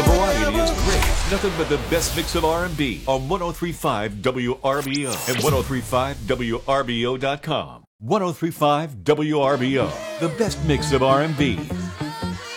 The variety is great. Nothing but the best mix of R&B on 103.5 WRBO and 103.5WRBO.com. 103.5 WRBO, the best mix of R&B.